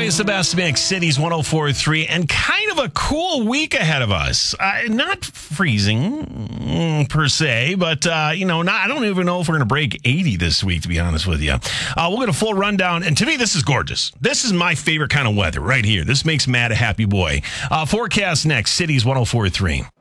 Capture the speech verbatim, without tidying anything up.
It's the best mix, Cities one oh four point three, and kind of a cool week ahead of us. Uh, not freezing mm, per se, but uh, you know, not, I don't even know if we're going to break eighty this week, to be honest with you. Uh, we'll get a full rundown, and to me, this is gorgeous. This is my favorite kind of weather right here. This makes Matt a happy boy. Uh, forecast next, Cities one oh four point three.